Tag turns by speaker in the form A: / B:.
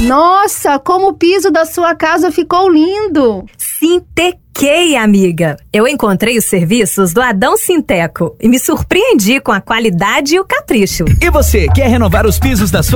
A: Nossa, como o piso da sua casa ficou lindo!
B: Sintequei, amiga. Eu encontrei os serviços do Adão Sinteco e me surpreendi com a qualidade e o capricho.
C: E você, quer renovar os pisos da sua